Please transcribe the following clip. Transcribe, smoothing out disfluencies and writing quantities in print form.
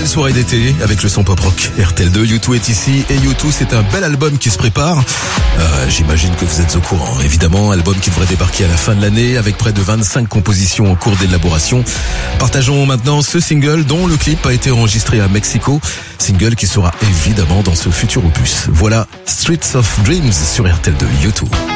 belle soirée d'été avec le son pop rock. RTL2, U2 est ici et U2 c'est un bel album qui se prépare. J'imagine que vous êtes au courant. Évidemment, album qui devrait débarquer à la fin de l'année avec près de 25 compositions en cours d'élaboration. Partageons maintenant ce single dont le clip a été enregistré à Mexico. Single qui sera évidemment dans ce futur opus. Voilà Streets of Dreams sur RTL2, U2.